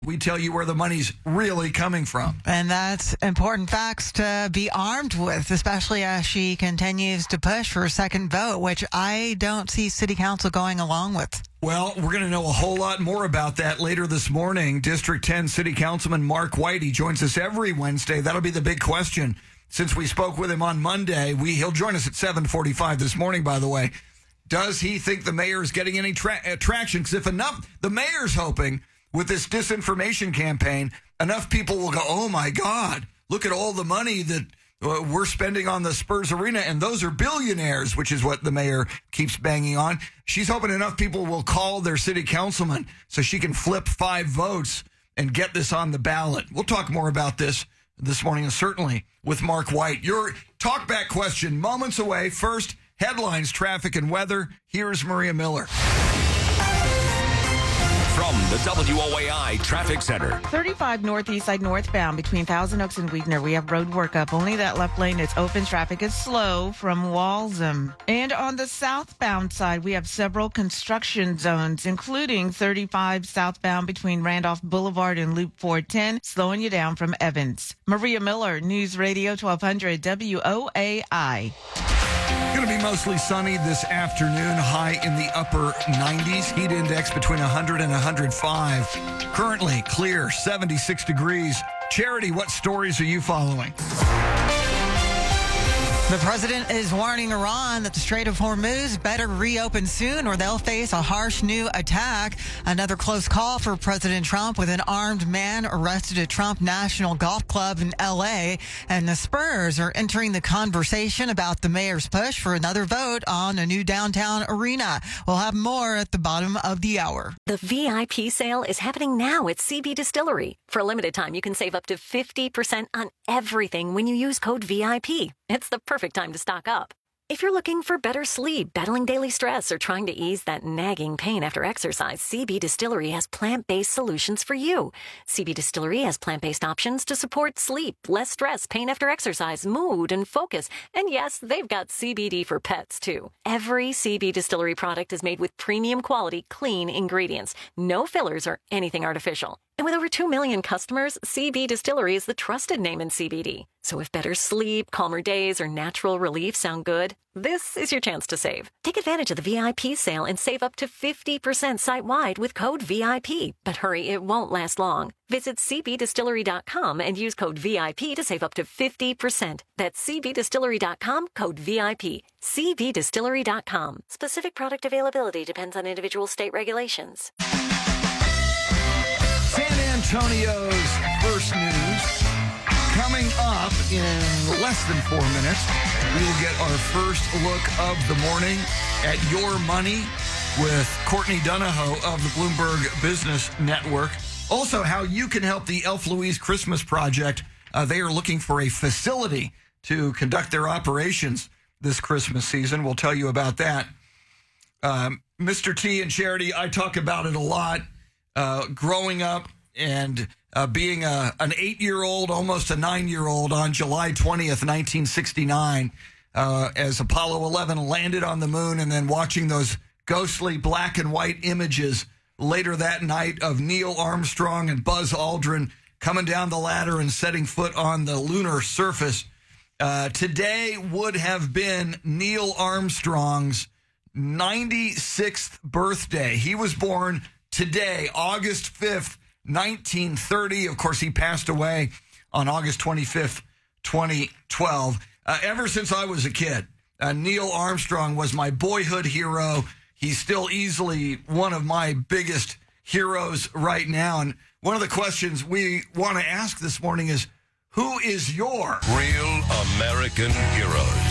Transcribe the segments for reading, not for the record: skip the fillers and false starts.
We tell you where the money's really coming from. And that's important facts to be armed with, especially as she continues to push for a second vote, which I don't see City Council going along with. Well, we're going to know a whole lot more about that later this morning. District 10 City Councilman Mark White, he joins us every Wednesday. That'll be the big question. Since we spoke with him on Monday, he'll join us at 7:45 this morning, by the way. Does he think the mayor is getting any traction? Because if enough, the mayor's hoping with this disinformation campaign, enough people will go, oh, my God, look at all the money that we're spending on the Spurs Arena, and those are billionaires, which is what the mayor keeps banging on. She's hoping enough people will call their city councilman so she can flip 5 votes and get this on the ballot. We'll talk more about this morning, and certainly with Mark White. Your talkback question moments away. First, headlines, traffic, and weather. Here's Maria Miller. From the WOAI Traffic Center. 35 northeast side northbound between Thousand Oaks and Wegener. We have road work up. Only that left lane is open. Traffic is slow from Walsham. And on the southbound side, we have several construction zones, including 35 southbound between Randolph Boulevard and Loop 410, slowing you down from Evans. Maria Miller, News Radio 1200 WOAI. Going to be mostly sunny this afternoon, high in the upper 90s, heat index between 100 and 105. Currently clear, 76 degrees. Charity, what stories are you following? The president is warning Iran that the Strait of Hormuz better reopen soon or they'll face a harsh new attack. Another close call for President Trump with an armed man arrested at Trump National Golf Club in L.A. And the Spurs are entering the conversation about the mayor's push for another vote on a new downtown arena. We'll have more at the bottom of the hour. The VIP sale is happening now at CB Distillery. For a limited time, you can save up to 50% on everything when you use code VIP. It's the perfect time to stock up. If you're looking for better sleep, battling daily stress, or trying to ease that nagging pain after exercise, CB Distillery has plant-based solutions for you. CB Distillery has plant-based options to support sleep, less stress, pain after exercise, mood, and focus. And yes, they've got CBD for pets, too. Every CB Distillery product is made with premium quality, clean ingredients. No fillers or anything artificial. And with over 2 million customers, CB Distillery is the trusted name in CBD. So if better sleep, calmer days, or natural relief sound good, this is your chance to save. Take advantage of the VIP sale and save up to 50% site-wide with code VIP. But hurry, it won't last long. Visit cbdistillery.com and use code VIP to save up to 50%. That's cbdistillery.com, code VIP. cbdistillery.com. Specific product availability depends on individual state regulations. San Antonio's first news. Coming up in less than 4 minutes, we will get our first look of the morning at Your Money with Courtney Donahoe of the Bloomberg Business Network. Also, how you can help the Elf Louise Christmas Project. They are looking for a facility to conduct their operations this Christmas season. We'll tell you about that. Mr. T and Charity, I talk about it a lot. Growing up and being an 8-year-old, almost a 9-year-old on July 20th, 1969, as Apollo 11 landed on the moon, and then watching those ghostly black and white images later that night of Neil Armstrong and Buzz Aldrin coming down the ladder and setting foot on the lunar surface. Today would have been Neil Armstrong's 96th birthday. He was born today, August 5th, 1930. Of course, he passed away on August 25th, 2012. Ever since I was a kid, Neil Armstrong was my boyhood hero. He's still easily one of my biggest heroes right now. And one of the questions we want to ask this morning is, who is your Real American Heroes?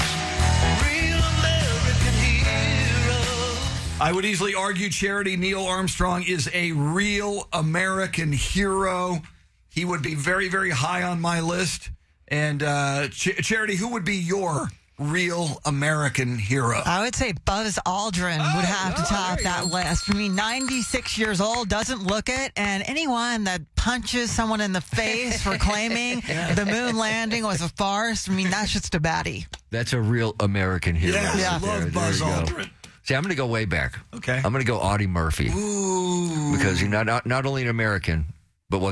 I would easily argue, Charity, Neil Armstrong is a real American hero. He would be very, very high on my list. And Charity, who would be your real American hero? I would say Buzz Aldrin would have to top that list. I mean, 96 years old, doesn't look it, and anyone that punches someone in the face for claiming the moon landing was a farce, I mean, that's just a baddie. That's a real American hero. Yeah, I love Buzz Aldrin. See, I'm going to go way back. Okay. I'm going to go Audie Murphy. Ooh. Because he's not only an American,